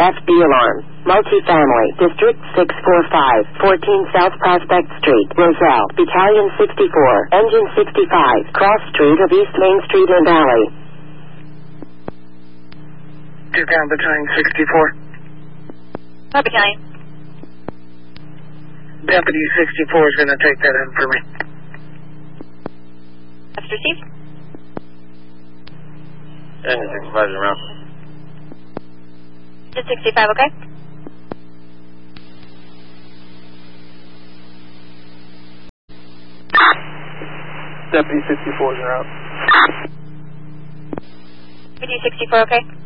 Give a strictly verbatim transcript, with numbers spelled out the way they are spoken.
F B alarm. Multifamily. District six four five. fourteen South Prospect Street. Roselle. Battalion sixty-four. Engine sixty-five. Cross Street of East Main Street and Alley. Two down Battalion sixty-four. What battalion? Deputy sixty-four is going to take that in for me. That's received. Engine sixty-five is around. Engine sixty-five, okay? Deputy sixty-four is out. Deputy sixty-four, okay?